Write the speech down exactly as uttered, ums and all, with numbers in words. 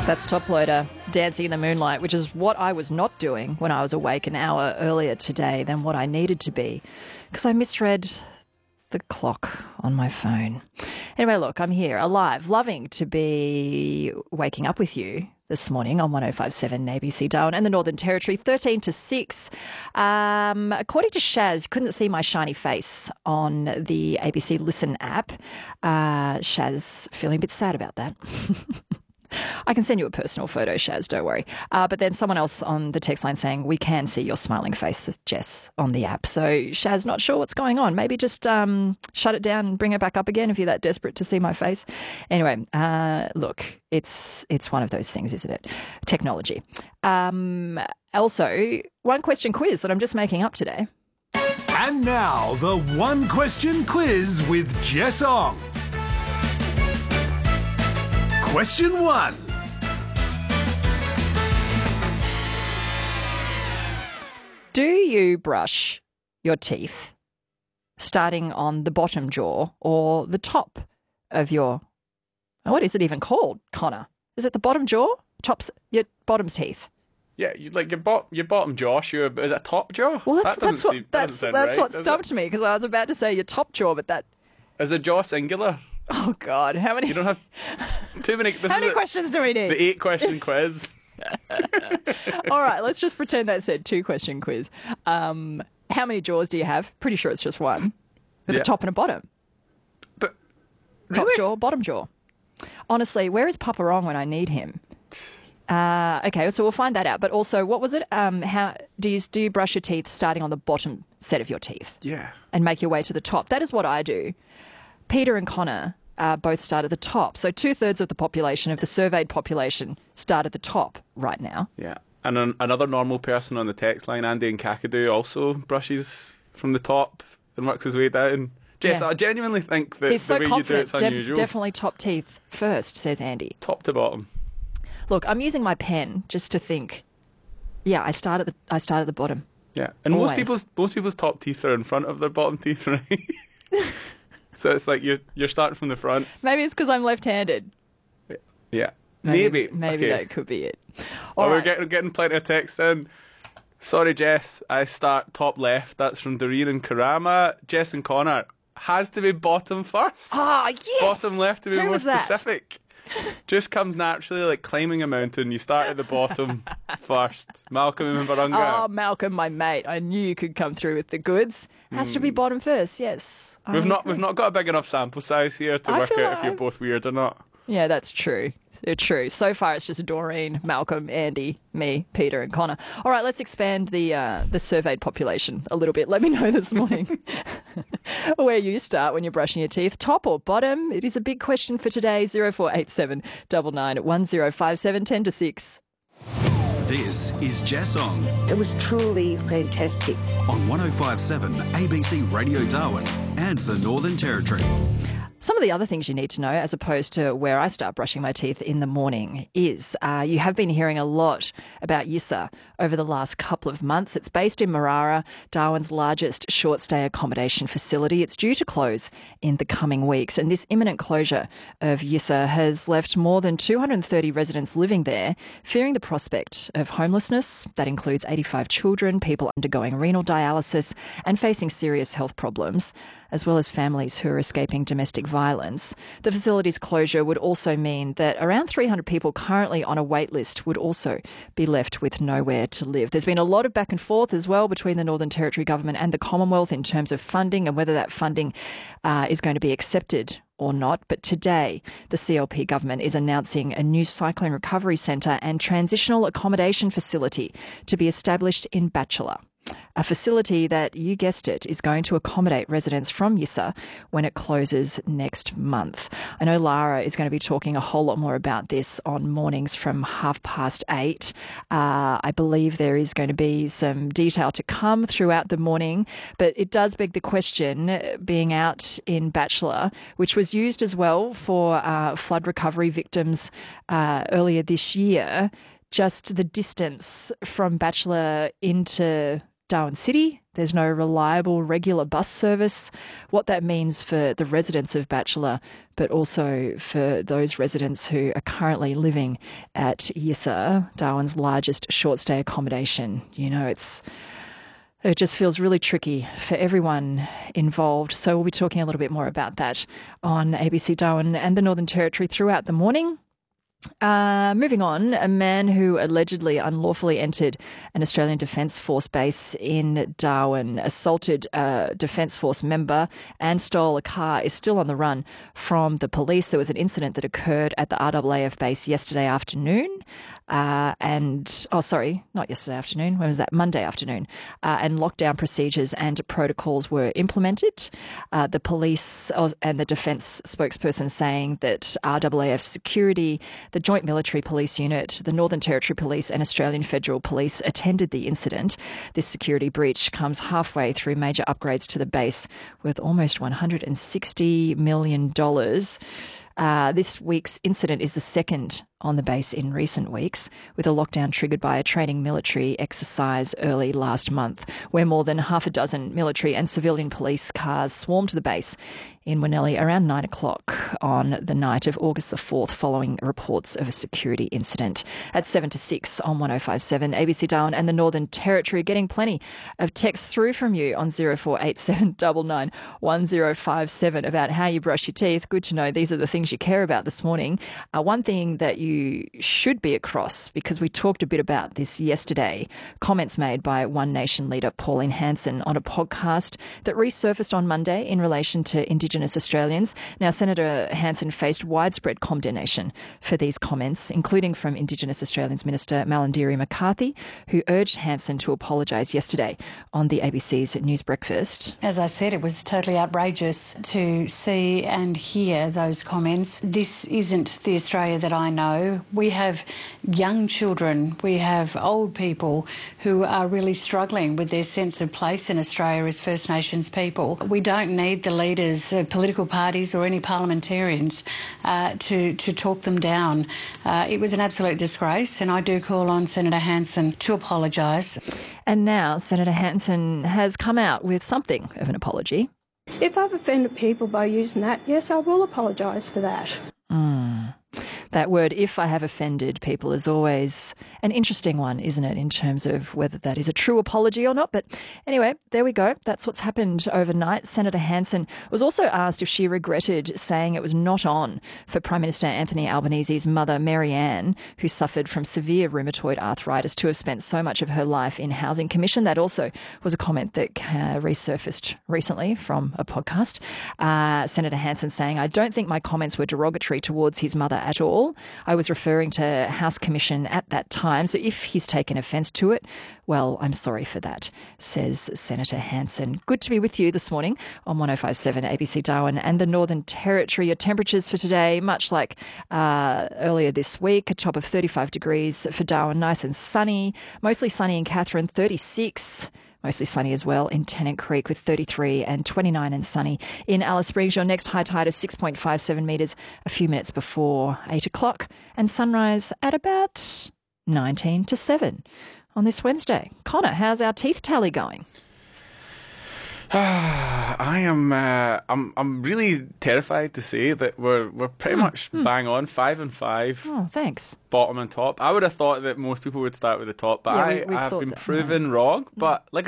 That's Top Loader, Dancing in the Moonlight, which is what I was not doing when I was awake an hour earlier today than what I needed to be, because I misread the clock on my phone. Anyway, look, I'm here, alive, loving to be waking up with you this morning on one oh five point seven A B C Darwin and the Northern Territory, thirteen to six. Um, according to Shaz, couldn't see my shiny face on the A B C Listen app. Uh, Shaz feeling a bit sad about that. I can send you a personal photo, Shaz, don't worry. Uh, but then someone else on the text line saying, we can see your smiling face, Jess, on the app. So Shaz, not sure what's going on. Maybe just um, shut it down and bring it back up again if you're that desperate to see my face. Anyway, uh, look, it's it's one of those things, isn't it? Technology. Um, also, one question quiz that I'm just making up today. And now, the one question quiz with Jess Ong. Question one. Do you brush your teeth starting on the bottom jaw or the top of your... What is it even called, Connor? Is it the bottom jaw? Tops, your bottom's teeth? Yeah, you, like your, bot, your bottom jaw, sure, but is it top jaw? Well, that's, that that's what, seem, that's, that that's right, what stumped it? me, because I was about to say your top jaw, but that... Is a jaw singular? Oh, God, how many... You don't have too many... This how is many a, questions do we need? The eight-question quiz. All right, let's just pretend that said two-question quiz. Um, how many jaws do you have? Pretty sure it's just one. With Yeah. a top and a bottom. But, Top really? jaw, bottom jaw. Honestly, where is Papa Wrong when I need him? Uh, okay, so we'll find that out. But also, what was it? Um, how do you do you brush your teeth starting on the bottom set of your teeth? Yeah. And make your way to the top. That is what I do. Peter and Connor uh, both start at the top. So two-thirds of the population, of the surveyed population, start at the top right now. Yeah. And an, another normal person on the text line, Andy in Kakadu, also brushes from the top and works his way down. Jess, Yeah. I genuinely think that He's the so way you do confident. it's De- unusual. definitely top teeth first, says Andy. Top to bottom. Look, I'm using my pen just to think. Yeah, I start at the I start at the bottom. Yeah. And most Always. people's most people's top teeth are in front of their bottom teeth, right? So it's like you're you're starting from the front. Maybe it's because I'm left-handed. Yeah. Maybe Maybe. maybe Okay. that could be it. Oh, All we're right. getting getting plenty of texts in. Sorry, Jess. I start top left. That's from Doreen and Karama. Jess and Connor. Has to be bottom first. Ah, yes. Bottom left to be Who more was that? specific. Just comes naturally, like climbing a mountain. You start at the bottom first. Malcolm and Barunga. Oh, Malcolm, my mate. I knew you could come through with the goods. Has to be bottom first, yes. I we've not agree. we've not got a big enough sample size here to I work feel out like if you're I've- both weird or not. Yeah, that's true. It's true. So far, it's just Doreen, Malcolm, Andy, me, Peter, and Connor. All right, let's expand the uh, the surveyed population a little bit. Let me know this morning where you start when you're brushing your teeth, top or bottom. It is a big question for today. Zero four eight seven nine nine one zero five seven ten to six. This is Jess Ong It was truly fantastic. on one oh five point seven A B C Radio Darwin and the Northern Territory. Some of the other things you need to know, as opposed to where I start brushing my teeth in the morning, is uh, you have been hearing a lot about Yissa over the last couple of months. It's based in Marara, Darwin's largest short-stay accommodation facility. It's due to close in the coming weeks, and this imminent closure of Yissa has left more than two hundred thirty residents living there, fearing the prospect of homelessness. That includes eighty-five children, people undergoing renal dialysis and facing serious health problems, as well as families who are escaping domestic violence. The facility's closure would also mean that around three hundred people currently on a wait list would also be left with nowhere to live. There's been a lot of back and forth as well between the Northern Territory government and the Commonwealth in terms of funding and whether that funding uh, is going to be accepted or not. But today, the C L P government is announcing a new cyclone recovery centre and transitional accommodation facility to be established in Batchelor. A facility that, you guessed it, is going to accommodate residents from Yissa when it closes next month. I know Lara is going to be talking a whole lot more about this on mornings from half past eight. Uh, I believe there is going to be some detail to come throughout the morning, but it does beg the question, uh, being out in Batchelor, which was used as well for uh, flood recovery victims uh, earlier this year, just the distance from Batchelor into Darwin City. There's no reliable regular bus service. What that means for the residents of Batchelor, but also for those residents who are currently living at Yissa, Darwin's largest short stay accommodation. You know, it's it just feels really tricky for everyone involved. So we'll be talking a little bit more about that on A B C Darwin and the Northern Territory throughout the morning. Uh, moving on, a man who allegedly unlawfully entered an Australian Defence Force base in Darwin, assaulted a Defence Force member and stole a car is still on the run from the police. There was an incident that occurred at the R A A F base yesterday afternoon. Uh, and, oh, sorry, not yesterday afternoon. When was that? Monday afternoon. Uh, and lockdown procedures and protocols were implemented. Uh, the police and the defence spokesperson saying that R A A F security, the Joint Military Police Unit, the Northern Territory Police and Australian Federal Police attended the incident. This security breach comes halfway through major upgrades to the base worth almost one hundred sixty million dollars. Uh, this week's incident is the second on the base in recent weeks, with a lockdown triggered by a training military exercise early last month, where more than half a dozen military and civilian police cars swarmed the base in Winnellie around nine o'clock on the night of August the fourth, following reports of a security incident. At seven to six on one oh five seven, A B C Darwin and the Northern Territory, getting plenty of texts through from you on zero four eight seven nine nine one zero five seven about how you brush your teeth. Good to know these are the things you care about this morning. Uh, one thing that you should be across, because we talked a bit about this yesterday, comments made by One Nation leader Pauline Hanson on a podcast that resurfaced on Monday in relation to Indigenous Australians. Now, Senator Hanson faced widespread condemnation for these comments, including from Indigenous Australians Minister Malarndirri McCarthy, who urged Hanson to apologise yesterday on the A B C's News Breakfast. As I said, it was totally outrageous to see and hear those comments. This isn't the Australia that I know. We have young children, we have old people who are really struggling with their sense of place in Australia as First Nations people. We don't need the leaders of political parties or any parliamentarians uh, to, to talk them down. Uh, it was an absolute disgrace, and I do call on Senator Hanson to apologise. And now Senator Hanson has come out with something of an apology. If I've offended people by using that, yes, I will apologise for that. Mm. That word, if I have offended people, is always an interesting one, isn't it, in terms of whether that is a true apology or not. But anyway, there we go. That's what's happened overnight. Senator Hanson was also asked if she regretted saying it was not on for Prime Minister Anthony Albanese's mother, Mary Ann, who suffered from severe rheumatoid arthritis, to have spent so much of her life in Housing Commission. That also was a comment that uh, resurfaced recently from a podcast. Uh, Senator Hanson saying, I don't think my comments were derogatory towards his mother at all. I was referring to House Commission at that time, so if he's taken offence to it, well, I'm sorry for that, says Senator Hanson. Good to be with you this morning on one oh five seven A B C Darwin and the Northern Territory. Your temperatures for today, much like uh, earlier this week, a top of thirty-five degrees for Darwin, nice and sunny, mostly sunny in Katherine, thirty-six. Mostly sunny as well in Tennant Creek with thirty-three and twenty-nine and sunny in Alice Springs. Your next high tide of six point five seven metres a few minutes before eight o'clock, and sunrise at about nineteen to seven on this Wednesday. Connor, how's our teeth tally going? I am. Uh, I'm. I'm really terrified to say that we're we're pretty mm, much mm. bang on, five and five. Oh, thanks. Bottom and top. I would have thought that most people would start with the top, but yeah, I, we, I have been that, proven yeah. wrong. But like